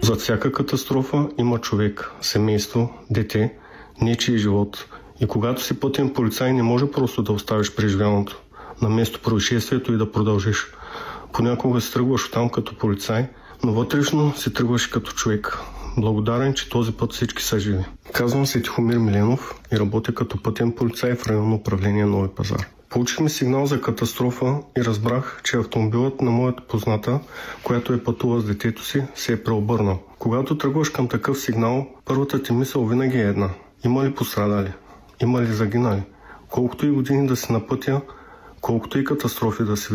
Зад всяка катастрофа има човек, семейство, дете, нечий живот. И когато си пътен полицай, не може просто да оставиш преживяното на место происшествието и да продължиш. Понякога си тръгваш оттам като полицай, но вътрешно си тръгваш като човек. Благодарен, че този път всички са живи. Казвам се Тихомир Миленов и работя като пътен полицай в районно управление Нови пазар. Получихме сигнал за катастрофа и разбрах, че автомобилът на моята позната, която е пътува с детето си, се е преобърнал. Когато тръгваш към такъв сигнал, първата ти мисъл винаги е една. Има ли пострадали? Има ли загинали? Колкото и години да си на пътя, колкото и катастрофи да си